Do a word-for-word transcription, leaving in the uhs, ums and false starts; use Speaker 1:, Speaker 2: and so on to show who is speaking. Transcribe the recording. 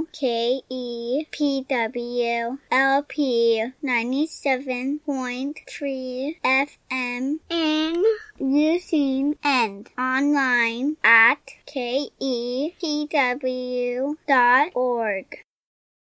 Speaker 1: K E P W L P ninety-seven point three F M and using and online at K E P W dot org.